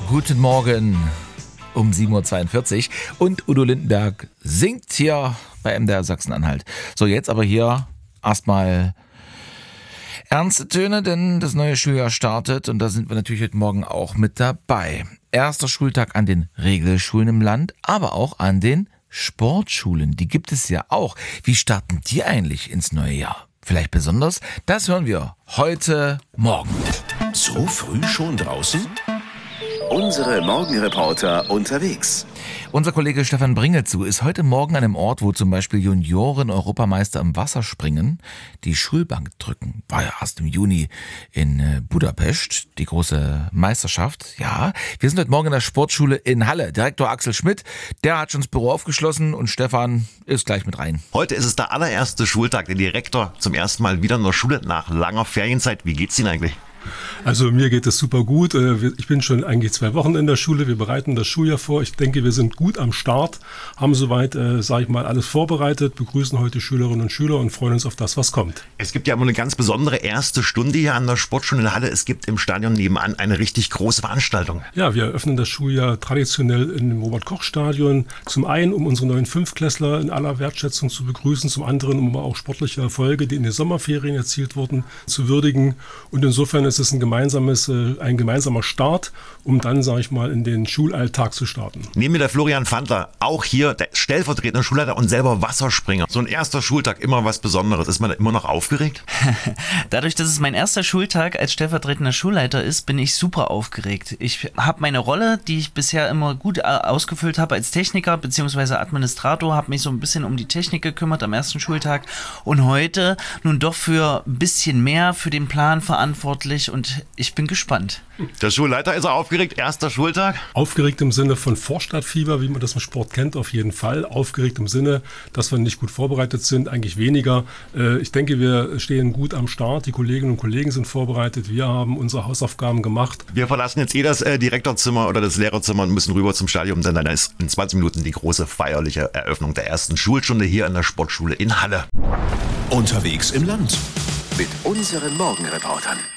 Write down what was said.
Guten Morgen um 7.42 Uhr und Udo Lindenberg singt hier bei MDR Sachsen-Anhalt. So, jetzt aber hier erstmal ernste Töne, denn das neue Schuljahr startet und da sind wir natürlich heute Morgen auch mit dabei. Erster Schultag an den Regelschulen im Land, aber auch an den Sportschulen. Die gibt es ja auch. Wie starten die eigentlich ins neue Jahr? Vielleicht besonders? Das hören wir heute Morgen. So früh schon draußen? Unsere Morgenreporter unterwegs. Unser Kollege Stefan Bringelzu ist heute Morgen an einem Ort, wo zum Beispiel Junioren-Europameister im Wasserspringen die Schulbank drücken. War ja erst im Juni in Budapest, die große Meisterschaft. Ja, wir sind heute Morgen in der Sportschule in Halle. Direktor Axel Schmidt, der hat schon das Büro aufgeschlossen und Stefan ist gleich mit rein. Heute ist es der allererste Schultag. Der Direktor zum ersten Mal wieder in der Schule nach langer Ferienzeit. Wie geht's Ihnen eigentlich? Also mir geht es super gut. Ich bin schon eigentlich 2 Wochen in der Schule. Wir bereiten das Schuljahr vor. Ich denke, wir sind gut am Start, haben soweit, sage ich mal, alles vorbereitet, begrüßen heute Schülerinnen und Schüler und freuen uns auf das, was kommt. Es gibt ja immer eine ganz besondere erste Stunde hier an der Sportschule in Halle. Es gibt im Stadion nebenan eine richtig große Veranstaltung. Ja, wir eröffnen das Schuljahr traditionell im Robert-Koch-Stadion. Zum einen, um unsere neuen Fünftklässler in aller Wertschätzung zu begrüßen, zum anderen, um auch sportliche Erfolge, die in den Sommerferien erzielt wurden, zu würdigen. Und insofern ist es ein gemeinsamer Start, um dann, sage ich mal, in den Schulalltag zu starten. Neben mir der Florian Fandler, auch hier der stellvertretende Schulleiter und selber Wasserspringer. So ein erster Schultag, immer was Besonderes. Ist man immer noch aufgeregt? Dadurch, dass es mein erster Schultag als stellvertretender Schulleiter ist, bin ich super aufgeregt. Ich habe meine Rolle, die ich bisher immer gut ausgefüllt habe als Techniker bzw. Administrator, habe mich so ein bisschen um die Technik gekümmert am ersten Schultag und heute nun doch für ein bisschen mehr für den Plan verantwortlich und ich bin gespannt. Der Schulleiter ist aufgeregt, erster Schultag? Aufgeregt im Sinne von Vorstadtfieber, wie man das im Sport kennt, auf jeden Fall. Aufgeregt im Sinne, dass wir nicht gut vorbereitet sind, eigentlich weniger. Ich denke, wir stehen gut am Start. Die Kolleginnen und Kollegen sind vorbereitet. Wir haben unsere Hausaufgaben gemacht. Wir verlassen jetzt das Direktorzimmer oder das Lehrerzimmer und müssen rüber zum Stadion, denn dann ist in 20 Minuten die große feierliche Eröffnung der ersten Schulstunde hier in der Sportschule in Halle. Unterwegs im Land. Mit unseren Morgenreportern.